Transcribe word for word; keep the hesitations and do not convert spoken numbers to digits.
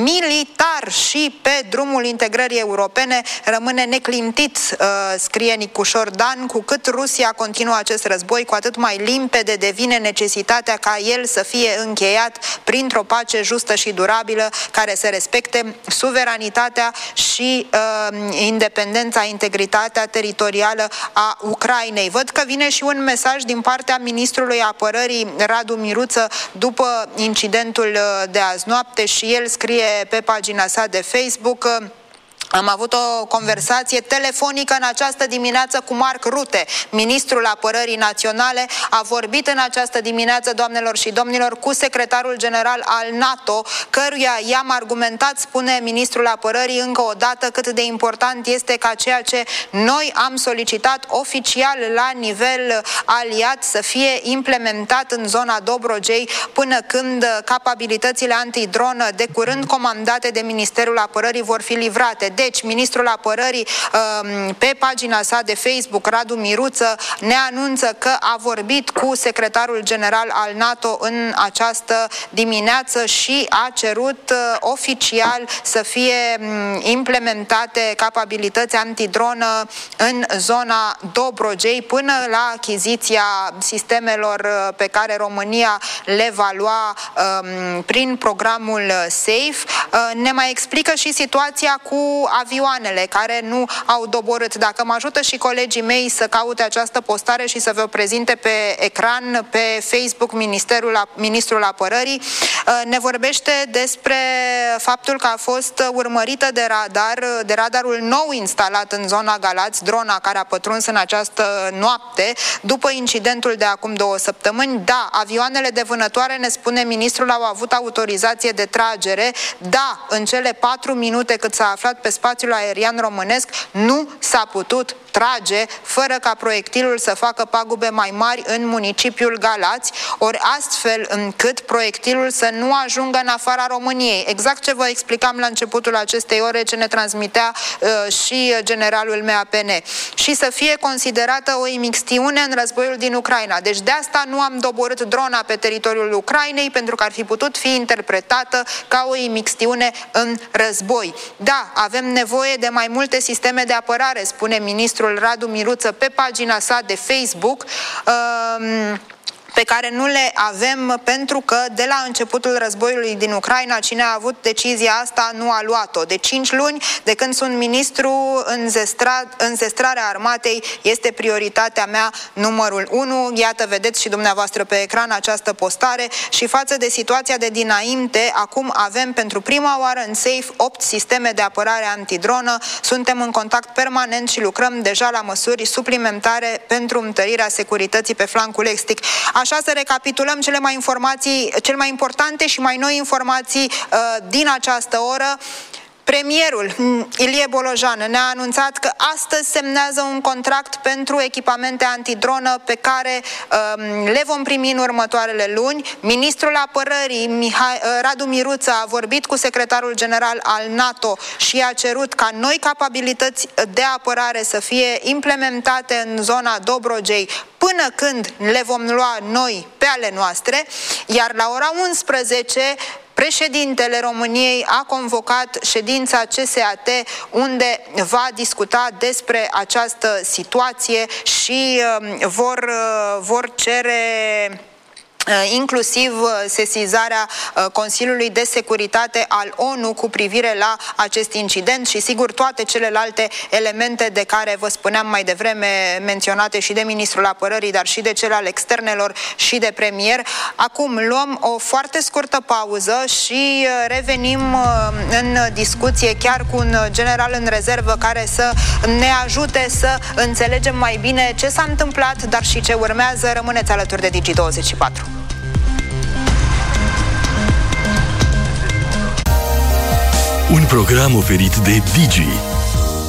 militar și pe drumul integrării europene rămâne neclintit, scrie Nicușor Dan. Cu cât Rusia continuă acest război, cu atât mai limpede devine necesitatea ca el să fie încheiat printr-o pace justă și durabilă, care să respecte suveranitatea și uh, independența, integritatea teritorială a Ucrainei. Văd că vine și un mesaj din partea ministrului apărării Radu Miruță după incidentul de azi noapte și el scrie pe pagina sa de Facebook: am avut o conversație telefonică în această dimineață cu Mark Rutte, ministrul apărării naționale. A vorbit în această dimineață, doamnelor și domnilor, cu secretarul general al NATO, căruia i-am argumentat, spune ministrul apărării, încă o dată cât de important este ca ceea ce noi am solicitat oficial la nivel aliat să fie implementat în zona Dobrogei, până când capabilitățile antidronă, de curând comandate de Ministerul Apărării, vor fi livrate. Deci, ministrul apărării, pe pagina sa de Facebook, Radu Miruță, ne anunță că a vorbit cu secretarul general al NATO în această dimineață și a cerut oficial să fie implementate capabilități antidronă în zona Dobrogei, până la achiziția sistemelor pe care România le va lua prin programul SAFE. Ne mai explică și situația cu avioanele care nu au doborât. Dacă mă ajută și colegii mei să caute această postare și să vă prezinte pe ecran, pe Facebook, Ministerul, Ministrul Apărării ne vorbește despre faptul că a fost urmărită de radar, de radarul nou instalat în zona Galați, drona care a pătruns în această noapte după incidentul de acum două săptămâni. Da, avioanele de vânătoare, ne spune ministrul, au avut autorizație de tragere. Da, în cele patru minute cât s-a aflat pe spațiul aerian românesc, nu s-a putut trage fără ca proiectilul să facă pagube mai mari în municipiul Galați, ori astfel încât proiectilul să nu ajungă în afara României. Exact ce vă explicam la începutul acestei ore, ce ne transmitea uh, și generalul M A P N. Și să fie considerată o imixtiune în războiul din Ucraina. Deci de asta nu am doborât drona pe teritoriul Ucrainei, pentru că ar fi putut fi interpretată ca o imixtiune în război. Da, avem nevoie de mai multe sisteme de apărare, spune ministrul Radu Miruță pe pagina sa de Facebook, um, pe care nu le avem pentru că de la începutul războiului din Ucraina, cine a avut decizia asta nu a luat-o. De cinci luni, de când sunt ministru, înzestra, înzestrarea armatei este prioritatea mea numărul unu. Iată, vedeți și dumneavoastră pe ecran această postare și față de situația de dinainte, acum avem pentru prima oară în SAFE opt sisteme de apărare antidronă. Suntem în contact permanent și lucrăm deja la măsuri suplimentare pentru întărirea securității pe flancul estic. Așa să recapitulăm cele mai informații, cele mai importante și mai noi informații uh, din această oră. Premierul Ilie Bolojan ne-a anunțat că astăzi semnează un contract pentru echipamente antidronă pe care um, le vom primi în următoarele luni. Ministrul Apărării Mihai, Radu Miruță a vorbit cu secretarul general al NATO și a cerut ca noi capabilități de apărare să fie implementate în zona Dobrogei până când le vom lua noi pe ale noastre, iar la ora unsprezece președintele României a convocat ședința C S A T, unde va discuta despre această situație și uh, vor, uh, vor cere inclusiv sesizarea Consiliului de Securitate al ONU cu privire la acest incident și, sigur, toate celelalte elemente de care vă spuneam mai devreme, menționate și de Ministrul Apărării, dar și de cel al Externelor și de Premier. Acum luăm o foarte scurtă pauză și revenim în discuție chiar cu un general în rezervă care să ne ajute să înțelegem mai bine ce s-a întâmplat, dar și ce urmează. Rămâneți alături de Digi douăzeci și patru. Un program oferit de Digi,